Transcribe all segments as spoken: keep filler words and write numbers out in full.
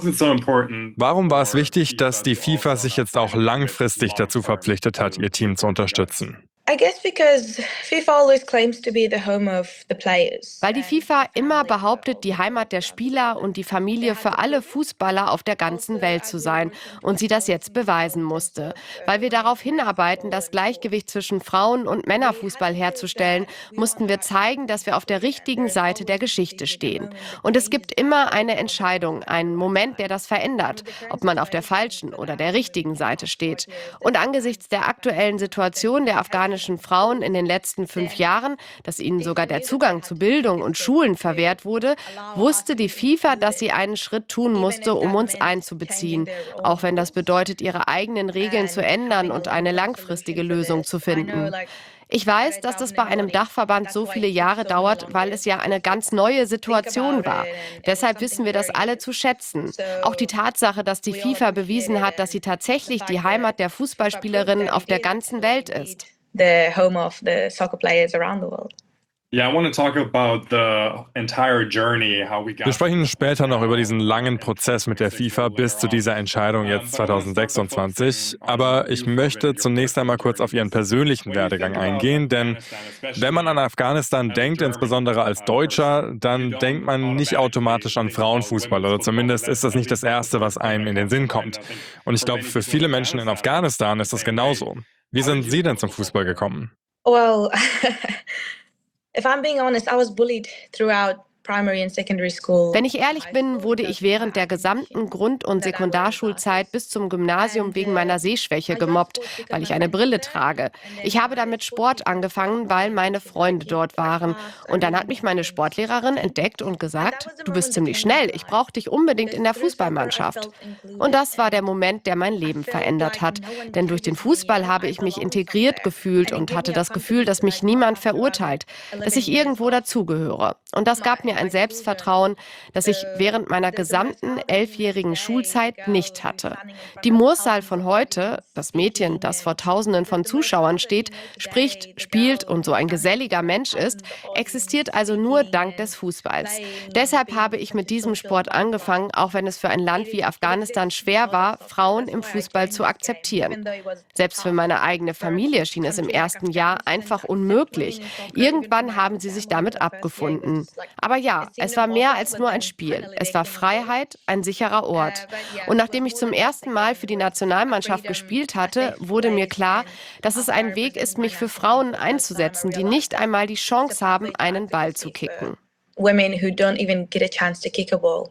Warum war es wichtig, dass die FIFA sich jetzt auch langfristig dazu verpflichtet hat, ihr Team zu unterstützen? I guess because FIFA always claims to be the home of the players. Weil die FIFA immer behauptet, die Heimat der Spieler und die Familie für alle Fußballer auf der ganzen Welt zu sein und sie das jetzt beweisen musste. Weil wir darauf hinarbeiten, das Gleichgewicht zwischen Frauen- und Männerfußball herzustellen, mussten wir zeigen, dass wir auf der richtigen Seite der Geschichte stehen. Und es gibt immer eine Entscheidung, einen Moment, der das verändert, ob man auf der falschen oder der richtigen Seite steht. Und angesichts der aktuellen Situation der afghanischen Frauen in den letzten fünf Jahren, dass ihnen sogar der Zugang zu Bildung und Schulen verwehrt wurde, wusste die FIFA, dass sie einen Schritt tun musste, um uns einzubeziehen, auch wenn das bedeutet, ihre eigenen Regeln zu ändern und eine langfristige Lösung zu finden. Ich weiß, dass das bei einem Dachverband so viele Jahre dauert, weil es ja eine ganz neue Situation war. Deshalb wissen wir das alle zu schätzen. Auch die Tatsache, dass die FIFA bewiesen hat, dass sie tatsächlich die Heimat der Fußballspielerinnen auf der ganzen Welt ist. The home of the soccer players around the world. Wir sprechen später noch über diesen langen Prozess mit der FIFA bis zu dieser Entscheidung jetzt zwanzig sechsundzwanzig. Aber ich möchte zunächst einmal kurz auf Ihren persönlichen Werdegang eingehen, denn wenn man an Afghanistan denkt, insbesondere als Deutscher, dann denkt man nicht automatisch an Frauenfußball, oder zumindest ist das nicht das Erste, was einem in den Sinn kommt. Und ich glaube, für viele Menschen in Afghanistan ist das genauso. Wie sind Sie denn zum Fußball gekommen? Well, if I'm being honest, I was bullied throughout primary and secondary school. Wenn ich ehrlich bin, wurde ich während der gesamten Grund- und Sekundarschulzeit bis zum Gymnasium wegen meiner Sehschwäche gemobbt, weil ich eine Brille trage. Ich habe dann mit Sport angefangen, weil meine Freunde dort waren. Und dann hat mich meine Sportlehrerin entdeckt und gesagt, du bist ziemlich schnell, ich brauche dich unbedingt in der Fußballmannschaft. Und das war der Moment, der mein Leben verändert hat. Denn durch den Fußball habe ich mich integriert gefühlt und hatte das Gefühl, dass mich niemand verurteilt, dass ich irgendwo dazugehöre. Und das gab mir ein Selbstvertrauen, das ich während meiner gesamten elfjährigen Schulzeit nicht hatte. Die Mursal von heute, das Mädchen, das vor Tausenden von Zuschauern steht, spricht, spielt und so ein geselliger Mensch ist, existiert also nur dank des Fußballs. Deshalb habe ich mit diesem Sport angefangen, auch wenn es für ein Land wie Afghanistan schwer war, Frauen im Fußball zu akzeptieren. Selbst für meine eigene Familie schien es im ersten Jahr einfach unmöglich. Irgendwann haben sie sich damit abgefunden. Aber ja, es war mehr als nur ein Spiel. Es war Freiheit, ein sicherer Ort. Und nachdem ich zum ersten Mal für die Nationalmannschaft gespielt hatte, wurde mir klar, dass es ein Weg ist, mich für Frauen einzusetzen, die nicht einmal die Chance haben, einen Ball zu kicken. Women who don't even get a chance to kick a ball.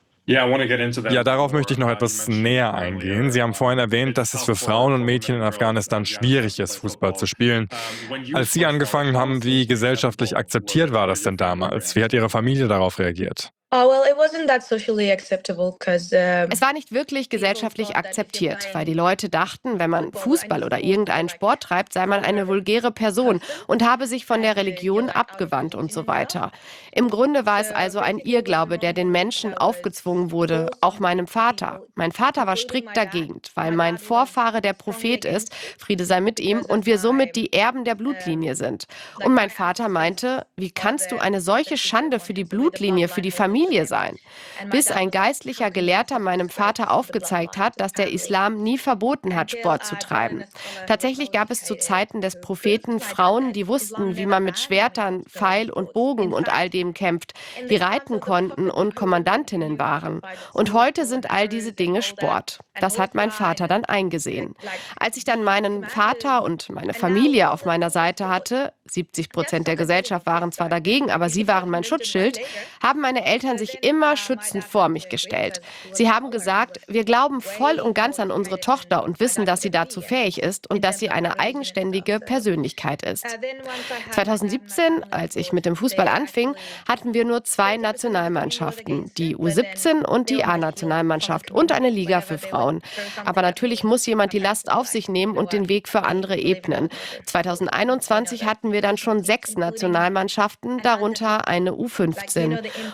Ja, darauf möchte ich noch etwas näher eingehen. Sie haben vorhin erwähnt, dass es für Frauen und Mädchen in Afghanistan schwierig ist, Fußball zu spieben. Als Sie angefangen haben, wie gesellschaftlich akzeptiert war das denn damals? Wie hat Ihre Familie darauf reagiert? Oh, well, it wasn't that socially acceptable because uh, Es war nicht wirklich gesellschaftlich akzeptiert, weil die Leute dachten, wenn man Fußball oder irgendeinen Sport treibt, sei man eine vulgäre Person und habe sich von der Religion abgewandt und so weiter. Im Grunde war es also ein Irrglaube, der den Menschen aufgezwungen wurde, auch meinem Vater. Mein Vater war strikt dagegen, weil mein Vorfahre der Prophet ist, Friede sei mit ihm, und wir somit die Erben der Blutlinie sind. Und mein Vater meinte, wie kannst du eine solche Schande für die Blutlinie, für die Familie sein, bis ein geistlicher Gelehrter meinem Vater aufgezeigt hat, dass der Islam nie verboten hat, Sport zu treiben. Tatsächlich gab es zu Zeiten des Propheten Frauen, die wussten, wie man mit Schwertern, Pfeil und Bogen und all dem kämpft, die reiten konnten und Kommandantinnen waren. Und heute sind all diese Dinge Sport. Das hat mein Vater dann eingesehen. Als ich dann meinen Vater und meine Familie auf meiner Seite hatte, siebzig Prozent der Gesellschaft waren zwar dagegen, aber sie waren mein Schutzschild, haben meine Eltern sich immer schützend vor mich gestellt. Sie haben gesagt, wir glauben voll und ganz an unsere Tochter und wissen, dass sie dazu fähig ist und dass sie eine eigenständige Persönlichkeit ist. zwanzig siebzehn, als ich mit dem Fußball anfing, hatten wir nur zwei Nationalmannschaften, die U siebzehn und die A-Nationalmannschaft und eine Liga für Frauen. Aber natürlich muss jemand die Last auf sich nehmen und den Weg für andere ebnen. zwanzig einundzwanzig hatten wir dann schon sechs Nationalmannschaften, darunter eine U fünfzehn. Und wir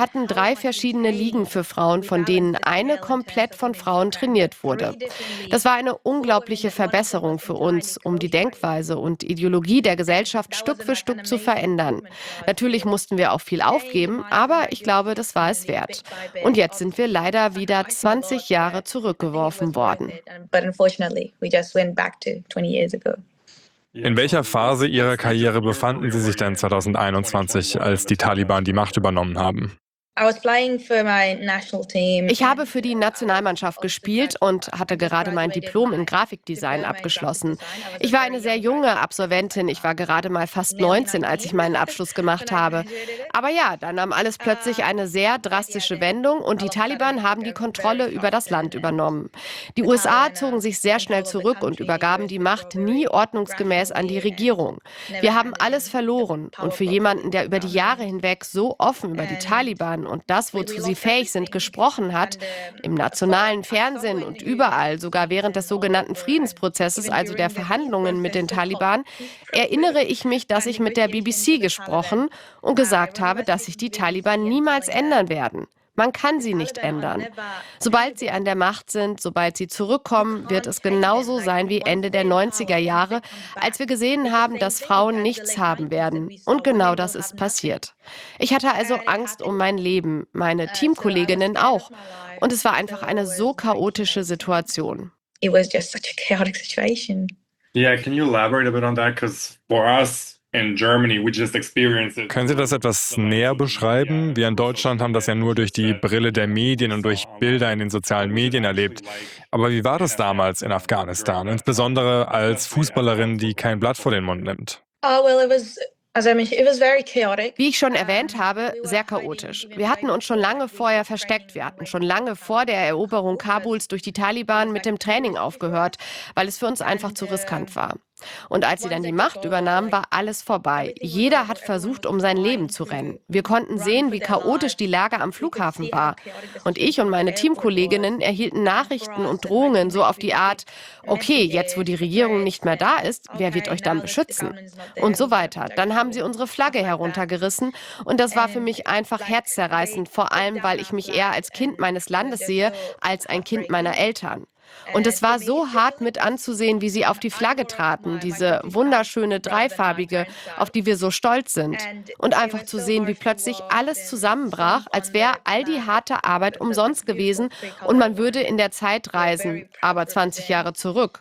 hatten drei verschiedene Ligen für Frauen, von denen eine komplett von Frauen trainiert wurde. Das war eine unglaubliche Verbesserung für uns, um die Denkweise und Ideologie der Gesellschaft Stück für Stück zu verändern. Natürlich mussten wir auch viel aufgeben, aber ich glaube, das war es wert. Und jetzt sind wir leider wieder zwanzig Jahre zurückgeworfen worden. In welcher Phase Ihrer Karriere befanden Sie sich denn zweitausendeinundzwanzig, als die Taliban die Macht übernommen haben? Ich habe für die Nationalmannschaft gespielt und hatte gerade mein Diplom in Grafikdesign abgeschlossen. Ich war eine sehr junge Absolventin. Ich war gerade mal fast neunzehn, als ich meinen Abschluss gemacht habe. Aber ja, dann nahm alles plötzlich eine sehr drastische Wendung und die Taliban haben die Kontrolle über das Land übernommen. Die U S A zogen sich sehr schnell zurück und übergaben die Macht nie ordnungsgemäß an die Regierung. Wir haben alles verloren. Und für jemanden, der über die Jahre hinweg so offen über die Taliban und das, wozu sie fähig sind, gesprochen hat, im nationalen Fernsehen und überall, sogar während des sogenannten Friedensprozesses, also der Verhandlungen mit den Taliban, erinnere ich mich, dass ich mit der B B C gesprochen und gesagt habe, dass sich die Taliban niemals ändern werden. Man kann sie nicht ändern. Sobald sie an der Macht sind, sobald sie zurückkommen, wird es genauso sein wie Ende der neunziger Jahre, als wir gesehen haben, dass Frauen nichts haben werden. Und genau das ist passiert. Ich hatte also Angst um mein Leben, meine Teamkolleginnen auch. Und es war einfach eine so chaotische Situation. It was just such a chaotic situation. Yeah, can you elaborate a bit on that? Because for us, in Germany, we just experienced it. Können Sie das etwas näher beschreiben? Wir in Deutschland haben das ja nur durch die Brille der Medien und durch Bilder in den sozialen Medien erlebt. Aber wie war das damals in Afghanistan, insbesondere als Fußballerin, die kein Blatt vor den Mund nimmt? Oh, well, it was As I mentioned, it was very chaotic. Wie ich schon erwähnt habe, sehr chaotisch. Wir hatten uns schon lange vorher versteckt. Wir hatten schon lange vor der Eroberung Kabuls durch die Taliban mit dem Training aufgehört, weil es für uns einfach zu riskant war. Und als sie dann die Macht übernahmen, war alles vorbei. Jeder hat versucht, um sein Leben zu rennen. Wir konnten sehen, wie chaotisch die Lage am Flughafen war. Und ich und meine Teamkolleginnen erhielten Nachrichten und Drohungen so auf die Art, okay, jetzt wo die Regierung nicht mehr da ist, wer wird euch dann beschützen? Und so weiter. Dann haben sie unsere Flagge heruntergerissen und das war für mich einfach herzzerreißend, vor allem, weil ich mich eher als Kind meines Landes sehe, als ein Kind meiner Eltern. Und es war so hart mit anzusehen, wie sie auf die Flagge traten, diese wunderschöne dreifarbige, auf die wir so stolz sind. Und einfach zu sehen, wie plötzlich alles zusammenbrach, als wäre all die harte Arbeit umsonst gewesen und man würde in der Zeit reisen, aber zwanzig Jahre zurück.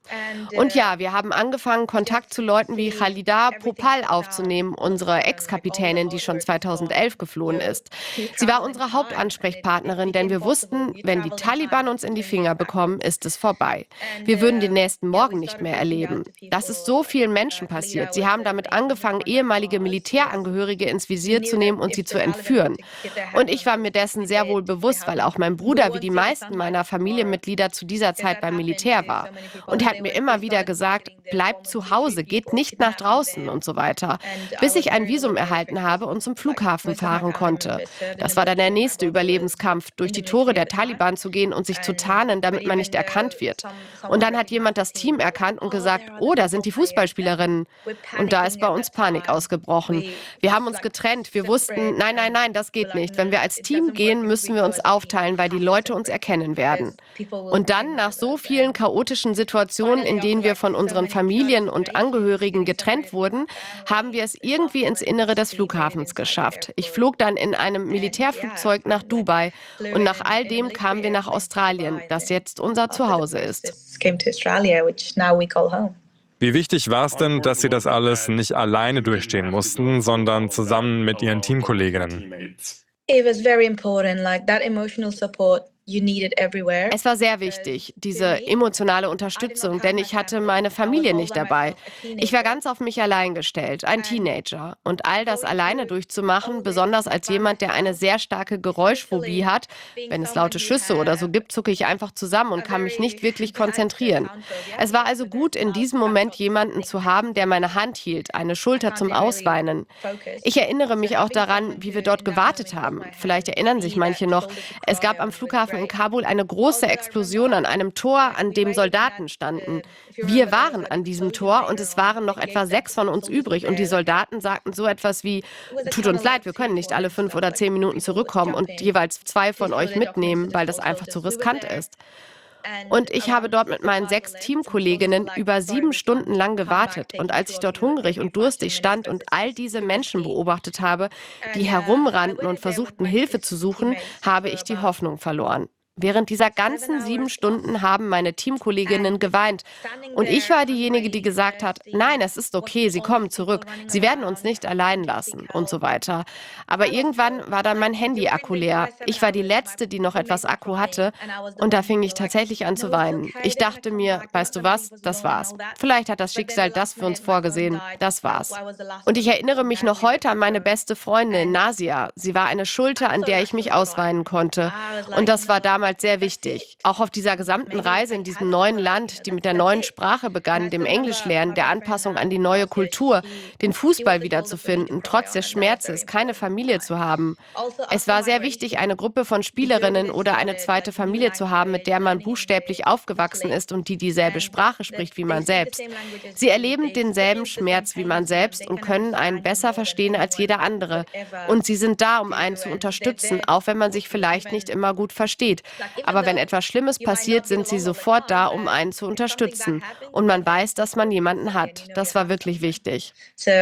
Und ja, wir haben angefangen, Kontakt zu Leuten wie Khalida Popal aufzunehmen, unsere Ex-Kapitänin, die schon zweitausendelf geflohen ist. Sie war unsere Hauptansprechpartnerin, denn wir wussten, wenn die Taliban uns in die Finger bekommen, ist es vorbei. Wir würden den nächsten Morgen nicht mehr erleben. Das ist so vielen Menschen passiert. Sie haben damit angefangen, ehemalige Militärangehörige ins Visier zu nehmen und sie zu entführen. Und ich war mir dessen sehr wohl bewusst, weil auch mein Bruder, wie die meisten meiner Familienmitglieder, zu dieser Zeit beim Militär war. Und er hat mir immer wieder gesagt, bleibt zu Hause, geht nicht nach draußen und so weiter, bis ich ein Visum erhalten habe und zum Flughafen fahren konnte. Das war dann der nächste Überlebenskampf, durch die Tore der Taliban zu gehen und sich zu tarnen, damit man nicht erkannt wird. Und dann hat jemand das Team erkannt und gesagt, oh, da sind die Fußballspielerinnen. Und da ist bei uns Panik ausgebrochen. Wir haben uns getrennt, wir wussten, nein, nein, nein, das geht nicht. Wenn wir als Team gehen, müssen wir uns aufteilen, weil die Leute uns erkennen werden. Und dann, nach so vielen chaotischen Situationen, in denen wir von unseren Familien und Angehörigen getrennt wurden, haben wir es irgendwie ins Innere des Flughafens geschafft. Ich flog dann in einem Militärflugzeug nach Dubai und nach all dem kamen wir nach Australien, das jetzt unser Zuhause ist. Wie wichtig war es denn, dass Sie das alles nicht alleine durchstehen mussten, sondern zusammen mit Ihren Teamkolleginnen? It was very important, like that emotional support. You need it everywhere. Es war sehr wichtig, diese emotionale Unterstützung, denn ich hatte meine Familie nicht dabei. Ich war ganz auf mich allein gestellt, ein Teenager. Und all das alleine durchzumachen, besonders als jemand, der eine sehr starke Geräuschphobie hat, wenn es laute Schüsse oder so gibt, zucke ich einfach zusammen und kann mich nicht wirklich konzentrieren. Es war also gut, in diesem Moment jemanden zu haben, der meine Hand hielt, eine Schulter zum Ausweinen. Ich erinnere mich auch daran, wie wir dort gewartet haben. Vielleicht erinnern sich manche noch. Es gab am Flughafen Wochen in Kabul eine große Explosion an einem Tor, an dem Soldaten standen. Wir waren an diesem Tor und es waren noch etwa sechs von uns übrig. Und die Soldaten sagten so etwas wie, tut uns leid, wir können nicht alle fünf oder zehn Minuten zurückkommen und jeweils zwei von euch mitnehmen, weil das einfach zu riskant ist. Und ich habe dort mit meinen sechs Teamkolleginnen über sieben Stunden lang gewartet. Und als ich dort hungrig und durstig stand und all diese Menschen beobachtet habe, die herumrannten und versuchten, Hilfe zu suchen, habe ich die Hoffnung verloren. Während dieser ganzen sieben Stunden haben meine Teamkolleginnen geweint. Und ich war diejenige, die gesagt hat, nein, es ist okay, sie kommen zurück, sie werden uns nicht allein lassen und so weiter. Aber irgendwann war dann mein Handy-Akku leer. Ich war die Letzte, die noch etwas Akku hatte. Und da fing ich tatsächlich an zu weinen. Ich dachte mir, weißt du was, das war's. Vielleicht hat das Schicksal das für uns vorgesehen. Das war's. Und ich erinnere mich noch heute an meine beste Freundin, Nasia. Sie war eine Schulter, an der ich mich ausweinen konnte. Und das war damals sehr wichtig. Auch auf dieser gesamten Reise in diesem neuen Land, die mit der neuen Sprache begann, dem Englischlernen, der Anpassung an die neue Kultur, den Fußball wiederzufinden, trotz des Schmerzes, keine Familie zu haben. Es war sehr wichtig, eine Gruppe von Spielerinnen oder eine zweite Familie zu haben, mit der man buchstäblich aufgewachsen ist und die dieselbe Sprache spricht wie man selbst. Sie erleben denselben Schmerz wie man selbst und können einen besser verstehen als jeder andere. Und sie sind da, um einen zu unterstützen, auch wenn man sich vielleicht nicht immer gut versteht. Aber wenn etwas Schlimmes passiert, sind sie sofort da, um einen zu unterstützen. Und man weiß, dass man jemanden hat. Das war wirklich wichtig.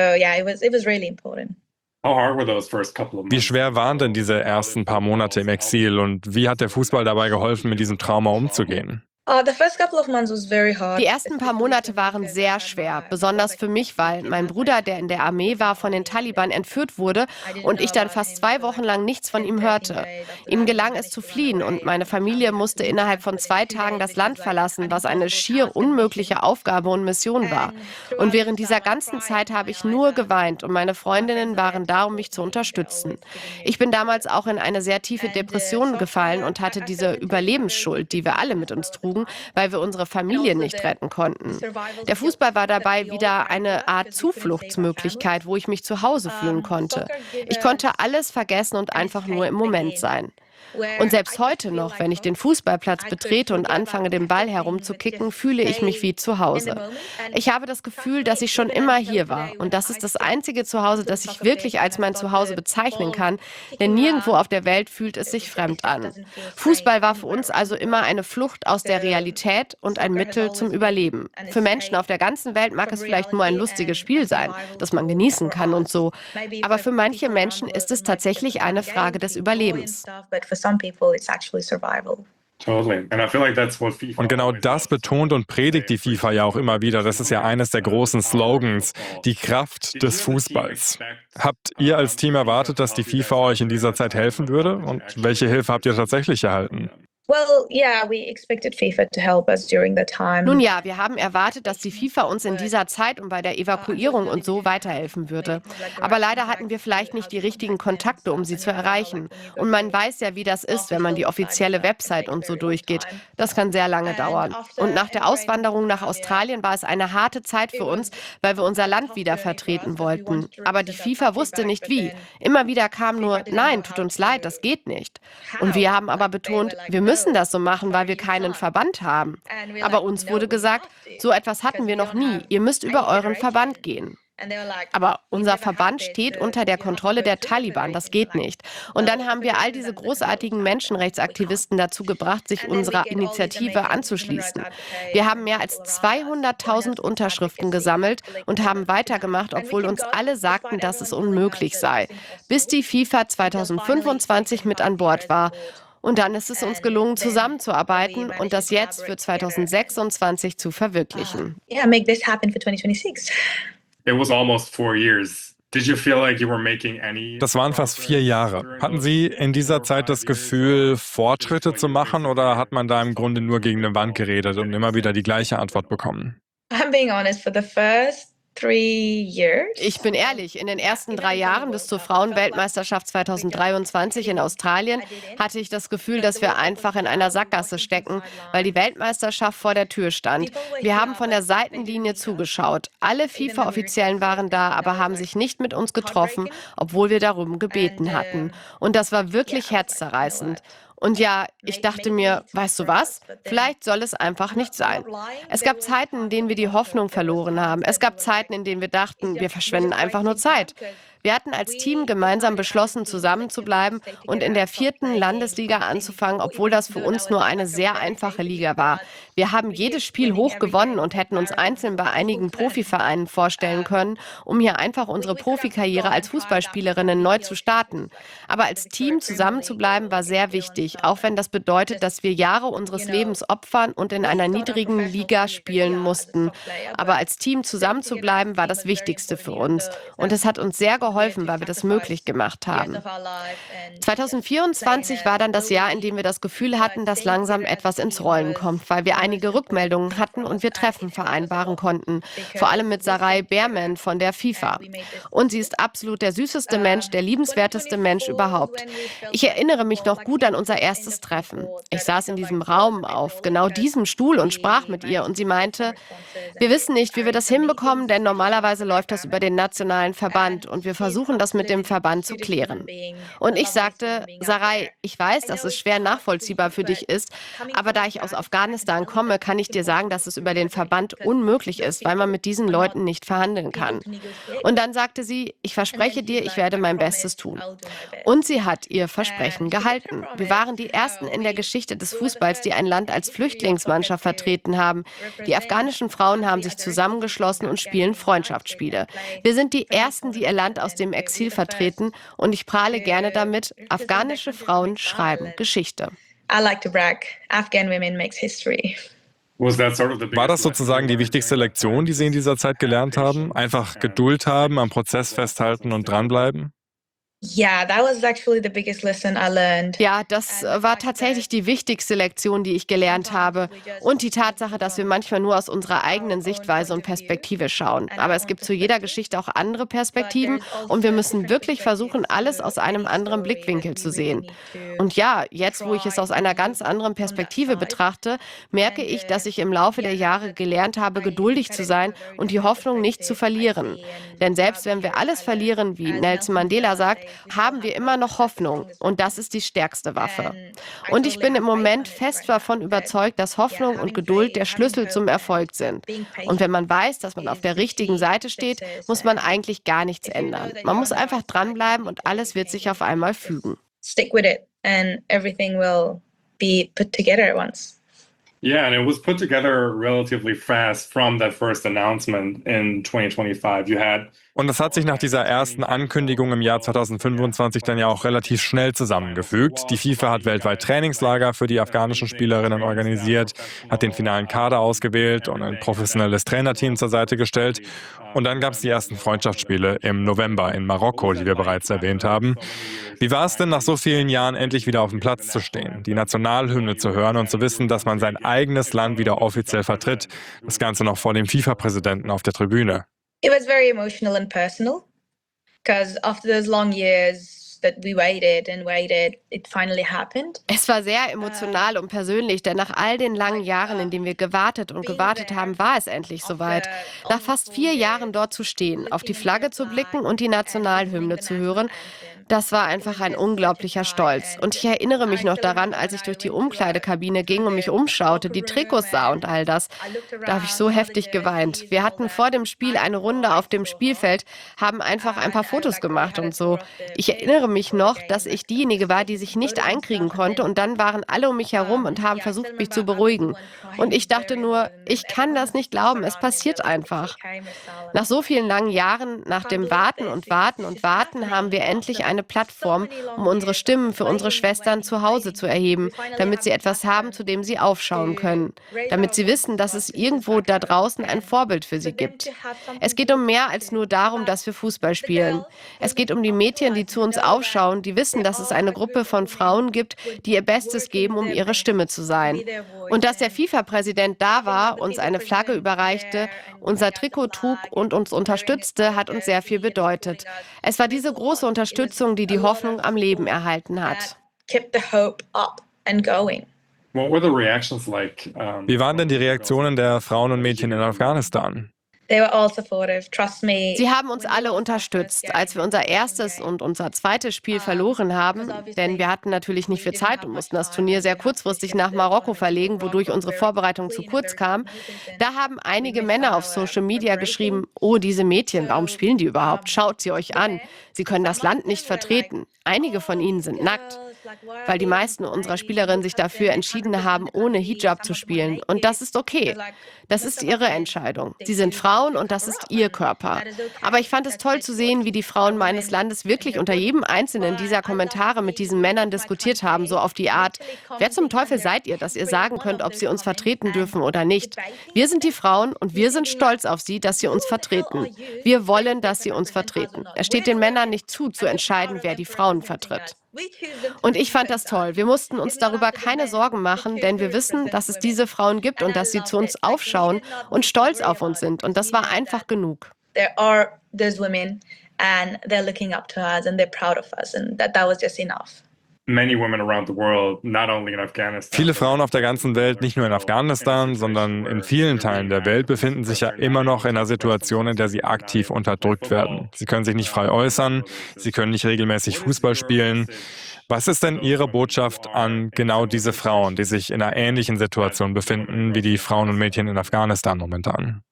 Wie schwer waren denn diese ersten paar Monate im Exil und wie hat der Fußball dabei geholfen, mit diesem Trauma umzugehen? Die ersten paar Monate waren sehr schwer, besonders für mich, weil mein Bruder, der in der Armee war, von den Taliban entführt wurde und ich dann fast zwei Wochen lang nichts von ihm hörte. Ihm gelang es zu fliehen und meine Familie musste innerhalb von zwei Tagen das Land verlassen, was eine schier unmögliche Aufgabe und Mission war. Und während dieser ganzen Zeit habe ich nur geweint und meine Freundinnen waren da, um mich zu unterstützen. Ich bin damals auch in eine sehr tiefe Depression gefallen und hatte diese Überlebensschuld, die wir alle mit uns trugen, weil wir unsere Familie nicht retten konnten. Der Fußball war dabei wieder eine Art Zufluchtsmöglichkeit, wo ich mich zu Hause fühlen konnte. Ich konnte alles vergessen und einfach nur im Moment sein. Und selbst heute noch, wenn ich den Fußballplatz betrete und anfange, den Ball herumzukicken, fühle ich mich wie zu Hause. Ich habe das Gefühl, dass ich schon immer hier war. Und das ist das einzige Zuhause, das ich wirklich als mein Zuhause bezeichnen kann. Denn nirgendwo auf der Welt fühlt es sich fremd an. Fußball war für uns also immer eine Flucht aus der Realität und ein Mittel zum Überleben. Für Menschen auf der ganzen Welt mag es vielleicht nur ein lustiges Spiel sein, das man genießen kann und so. Aber für manche Menschen ist es tatsächlich eine Frage des Überlebens. Und genau das betont und predigt die FIFA ja auch immer wieder. Das ist ja eines der großen Slogans, die Kraft des Fußballs. Habt ihr als Team erwartet, dass die FIFA euch in dieser Zeit helfen würde? Und welche Hilfe habt ihr tatsächlich erhalten? Nun ja, wir haben erwartet, dass die FIFA uns in dieser Zeit und bei der Evakuierung und so weiterhelfen würde. Aber leider hatten wir vielleicht nicht die richtigen Kontakte, um sie zu erreichen. Und man weiß ja, wie das ist, wenn man die offizielle Website und so durchgeht. Das kann sehr lange dauern. Und nach der Auswanderung nach Australien war es eine harte Zeit für uns, weil wir unser Land wieder vertreten wollten. Aber die FIFA wusste nicht wie. Immer wieder kam nur, nein, tut uns leid, das geht nicht. Und wir haben aber betont, wir müssen das so machen, weil wir keinen Verband haben. Aber uns wurde gesagt, so etwas hatten wir noch nie. Ihr müsst über euren Verband gehen. Aber unser Verband steht unter der Kontrolle der Taliban, das geht nicht. Und dann haben wir all diese großartigen Menschenrechtsaktivisten dazu gebracht, sich unserer Initiative anzuschließen. Wir haben mehr als zweihunderttausend Unterschriften gesammelt und haben weitergemacht, obwohl uns alle sagten, dass es unmöglich sei, bis die FIFA zweitausendfünfundzwanzig mit an Bord war. Und dann ist es uns gelungen, zusammenzuarbeiten und das jetzt für zweitausendsechsundzwanzig zu verwirklichen. Yeah, make this happen for twenty twenty-six. It was almost four years. Did you feel like you were making any Das waren fast vier Jahre. Hatten Sie in dieser Zeit das Gefühl, Fortschritte zu machen oder hat man da im Grunde nur gegen eine Wand geredet und immer wieder die gleiche Antwort bekommen? I'm being honest, for the first three years. Ich bin ehrlich, in den ersten drei Jahren bis zur Frauenweltmeisterschaft zweitausenddreiundzwanzig in Australien hatte ich das Gefühl, dass wir einfach in einer Sackgasse stecken, weil die Weltmeisterschaft vor der Tür stand. Wir haben von der Seitenlinie zugeschaut. Alle FIFA-Offiziellen waren da, aber haben sich nicht mit uns getroffen, obwohl wir darum gebeten hatten. Und das war wirklich herzzerreißend. Und ja, ich dachte mir, weißt du was? Vielleicht soll es einfach nicht sein. Es gab Zeiten, in denen wir die Hoffnung verloren haben. Es gab Zeiten, in denen wir dachten, wir verschwenden einfach nur Zeit. Wir hatten als Team gemeinsam beschlossen, zusammenzubleiben und in der vierten Landesliga anzufangen, obwohl das für uns nur eine sehr einfache Liga war. Wir haben jedes Spiel hoch gewonnen und hätten uns einzeln bei einigen Profivereinen vorstellen können, um hier einfach unsere Profikarriere als Fußballspielerinnen neu zu starten. Aber als Team zusammenzubleiben war sehr wichtig, auch wenn das bedeutet, dass wir Jahre unseres Lebens opfern und in einer niedrigen Liga spielen mussten. Aber als Team zusammenzubleiben war das Wichtigste für uns. Und es hat uns sehr geholfen, geholfen, weil wir das möglich gemacht haben. zwanzig vierundzwanzig war dann das Jahr, in dem wir das Gefühl hatten, dass langsam etwas ins Rollen kommt, weil wir einige Rückmeldungen hatten und wir Treffen vereinbaren konnten. Vor allem mit Sarai Berman von der FIFA. Und sie ist absolut der süßeste Mensch, der liebenswerteste Mensch überhaupt. Ich erinnere mich noch gut an unser erstes Treffen. Ich saß in diesem Raum auf genau diesem Stuhl und sprach mit ihr und sie meinte, wir wissen nicht, wie wir das hinbekommen, denn normalerweise läuft das über den nationalen Verband und wir versuchen, das mit dem Verband zu klären. Und ich sagte, Sarai, ich weiß, dass es schwer nachvollziehbar für dich ist, aber da ich aus Afghanistan komme, kann ich dir sagen, dass es über den Verband unmöglich ist, weil man mit diesen Leuten nicht verhandeln kann. Und dann sagte sie, ich verspreche dir, ich werde mein Bestes tun. Und sie hat ihr Versprechen gehalten. Wir waren die Ersten in der Geschichte des Fußballs, die ein Land als Flüchtlingsmannschaft vertreten haben. Die afghanischen Frauen haben sich zusammengeschlossen und spielen Freundschaftsspiele. Wir sind die Ersten, die ihr Land aus dem Exil vertreten und ich prahle gerne damit, afghanische Frauen schreiben Geschichte. I like to brag, Afghan women makes history. War das sozusagen die wichtigste Lektion, die Sie in dieser Zeit gelernt haben? Einfach Geduld haben, am Prozess festhalten und dranbleiben? Yeah, that was actually the biggest lesson I learned. Ja, das äh, war tatsächlich die wichtigste Lektion, die ich gelernt habe. Und die Tatsache, dass wir manchmal nur aus unserer eigenen Sichtweise und Perspektive schauen. Aber es gibt zu jeder Geschichte auch andere Perspektiven und wir müssen wirklich versuchen, alles aus einem anderen Blickwinkel zu sehen. Und ja, jetzt, wo ich es aus einer ganz anderen Perspektive betrachte, merke ich, dass ich im Laufe der Jahre gelernt habe, geduldig zu sein und die Hoffnung nicht zu verlieren. Denn selbst wenn wir alles verlieren, wie Nelson Mandela sagt, haben wir immer noch Hoffnung und das ist die stärkste Waffe. Und ich bin im Moment fest davon überzeugt, dass Hoffnung und Geduld der Schlüssel zum Erfolg sind. Und wenn man weiß, dass man auf der richtigen Seite steht, muss man eigentlich gar nichts ändern. Man muss einfach dranbleiben und alles wird sich auf einmal fügen. Stick with it and everything will be put together at once. Yeah, and it was put together relatively fast from that first announcement in twenty twenty-five. You had Und das hat sich nach dieser ersten Ankündigung im Jahr zweitausendfünfundzwanzig dann ja auch relativ schnell zusammengefügt. Die FIFA hat weltweit Trainingslager für die afghanischen Spielerinnen organisiert, hat den finalen Kader ausgewählt und ein professionelles Trainerteam zur Seite gestellt. Und dann gab es die ersten Freundschaftsspiele im November in Marokko, die wir bereits erwähnt haben. Wie war es denn, nach so vielen Jahren endlich wieder auf dem Platz zu stehen, die Nationalhymne zu hören und zu wissen, dass man sein eigenes Land wieder offiziell vertritt? Das Ganze noch vor dem FIFA-Präsidenten auf der Tribüne. It was very emotional and personal because after those long years that we waited and waited, it finally happened. Es war sehr emotional und persönlich, denn nach all den langen Jahren, in denen wir gewartet und gewartet haben, war es endlich soweit. Nach fast vier Jahren dort zu stehen, auf die Flagge zu blicken und die Nationalhymne zu hören, das war einfach ein unglaublicher Stolz. Und ich erinnere mich noch daran, als ich durch die Umkleidekabine ging und mich umschaute, die Trikots sah und all das. Da habe ich so heftig geweint. Wir hatten vor dem Spiel eine Runde auf dem Spielfeld, haben einfach ein paar Fotos gemacht und so. Ich erinnere mich noch, dass ich diejenige war, die sich nicht einkriegen konnte und dann waren alle um mich herum und haben versucht, mich zu beruhigen. Und ich dachte nur, ich kann das nicht glauben, es passiert einfach. Nach so vielen langen Jahren, nach dem Warten und Warten und Warten, haben wir endlich eine Plattform, um unsere Stimmen für unsere Schwestern zu Hause zu erheben, damit sie etwas haben, zu dem sie aufschauen können, damit sie wissen, dass es irgendwo da draußen ein Vorbild für sie gibt. Es geht um mehr als nur darum, dass wir Fußball spielen. Es geht um die Mädchen, die zu uns aufschauen, die wissen, dass es eine Gruppe von Frauen gibt, die ihr Bestes geben, um ihre Stimme zu sein. Und dass der FIFA-Präsident da war, uns eine Flagge überreichte, unser Trikot trug und uns unterstützte, hat uns sehr viel bedeutet. Es war diese große Unterstützung, die die Hoffnung am Leben erhalten hat. Keep the hope up and going. what were the reactions like? Um, Wie waren denn die Reaktionen der Frauen und Mädchen in Afghanistan? They were all supportive, trust me. Sie haben uns alle unterstützt, als wir unser erstes und unser zweites Spiel verloren haben, denn wir hatten natürlich nicht viel Zeit und mussten das Turnier sehr kurzfristig nach Marokko verlegen, wodurch unsere Vorbereitung zu kurz kam. Da haben einige Männer auf Social Media geschrieben, oh, diese Mädchen, warum spielen die überhaupt? Schaut sie euch an. Sie können das Land nicht vertreten. Einige von ihnen sind nackt, weil die meisten unserer Spielerinnen sich dafür entschieden haben, ohne Hijab zu spielen. Und das ist okay. Das ist ihre Entscheidung. Sie sind Frauen und das ist ihr Körper. Aber ich fand es toll zu sehen, wie die Frauen meines Landes wirklich unter jedem einzelnen dieser Kommentare mit diesen Männern diskutiert haben, so auf die Art, wer zum Teufel seid ihr, dass ihr sagen könnt, ob sie uns vertreten dürfen oder nicht. Wir sind die Frauen und wir sind stolz auf sie, dass sie uns vertreten. Wir wollen, dass sie uns vertreten. Es steht den Männern nicht zu, zu entscheiden, wer die Frauen vertritt. Und ich fand das toll. Wir mussten uns darüber keine Sorgen machen, denn wir wissen, dass es diese Frauen gibt und dass sie zu uns aufschauen und stolz auf uns sind. Und das war einfach genug. There are those women and they're looking up to us and they're proud of us and that that was just enough. Many women around the world, not only in Afghanistan. Viele Frauen auf der ganzen Welt, nicht nur in Afghanistan, sondern in vielen Teilen der Welt, befinden sich ja immer noch in einer Situation, in der sie aktiv unterdrückt werden. Sie können sich nicht frei äußern, sie können nicht regelmäßig Fußball spielen. Was ist denn Ihre Botschaft an genau diese Frauen, die sich in einer ähnlichen Situation befinden wie die Frauen und Mädchen in Afghanistan momentan?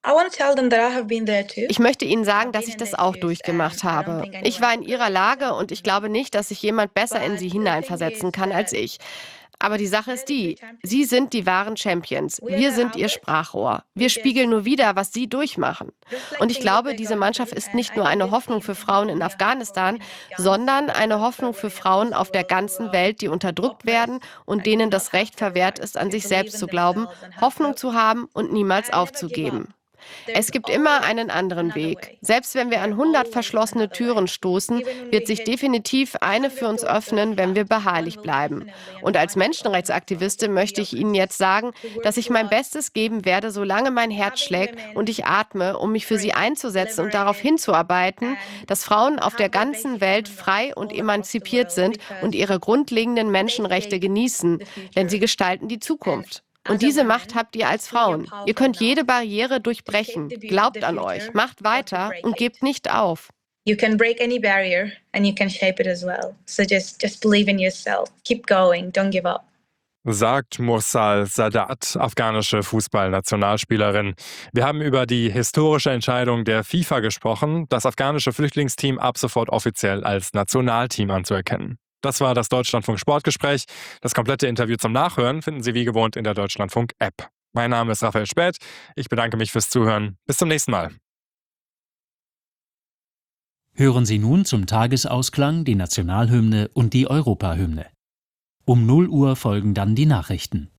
Ich möchte Ihnen sagen, dass ich das auch durchgemacht habe. Ich war in Ihrer Lage und ich glaube nicht, dass sich jemand besser in Sie hineinversetzen kann als ich. Aber die Sache ist die, Sie sind die wahren Champions. Wir sind Ihr Sprachrohr. Wir spiegeln nur wider, was Sie durchmachen. Und ich glaube, diese Mannschaft ist nicht nur eine Hoffnung für Frauen in Afghanistan, sondern eine Hoffnung für Frauen auf der ganzen Welt, die unterdrückt werden und denen das Recht verwehrt ist, an sich selbst zu glauben, Hoffnung zu haben und niemals aufzugeben. Es gibt immer einen anderen Weg. Selbst wenn wir an hundert verschlossene Türen stoßen, wird sich definitiv eine für uns öffnen, wenn wir beharrlich bleiben. Und als Menschenrechtsaktivistin möchte ich Ihnen jetzt sagen, dass ich mein Bestes geben werde, solange mein Herz schlägt und ich atme, um mich für Sie einzusetzen und darauf hinzuarbeiten, dass Frauen auf der ganzen Welt frei und emanzipiert sind und ihre grundlegenden Menschenrechte genießen, denn sie gestalten die Zukunft. Und diese Macht habt ihr als Frauen. Ihr könnt jede Barriere durchbrechen. Glaubt an euch, macht weiter und gebt nicht auf. You can break any barrier and you can shape it as well. So just just believe in yourself. Keep going, don't give up. Sagt Mursal Sadat, afghanische Fußballnationalspielerin. Wir haben über die historische Entscheidung der FIFA gesprochen, das afghanische Flüchtlingsteam ab sofort offiziell als Nationalteam anzuerkennen. Das war das Deutschlandfunk Sportgespräch. Das komplette Interview zum Nachhören finden Sie wie gewohnt in der Deutschlandfunk-App. Mein Name ist Raphael Späth. Ich bedanke mich fürs Zuhören. Bis zum nächsten Mal. Hören Sie nun zum Tagesausklang die Nationalhymne und die Europahymne. Um null Uhr folgen dann die Nachrichten.